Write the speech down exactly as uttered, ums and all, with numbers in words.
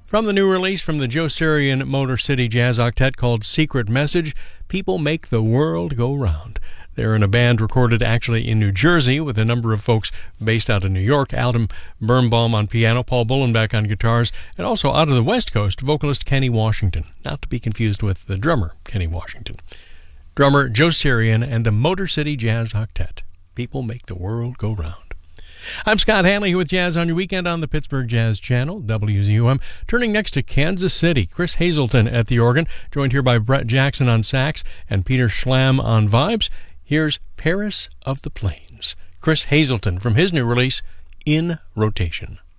From the new release from the Joe Sarian Motor City Jazz Octet called Secret Message, People Make the World Go Round. They're in a band recorded actually in New Jersey with a number of folks based out of New York. Adam Birnbaum on piano, Paul Bullenbeck on guitars, and also out of the West Coast, vocalist Kenny Washington. Not to be confused with the drummer, Kenny Washington. Drummer Joe Sarian and the Motor City Jazz Octet. People Make the World Go Round. I'm Scott Hanley here with Jazz on Your Weekend on the Pittsburgh Jazz Channel, W Z U M. Turning next to Kansas City, Chris Hazelton at the organ, joined here by Brett Jackson on sax and Peter Schlam on vibes. Here's Paris of the Plains, Chris Hazelton from his new release, In Rotation.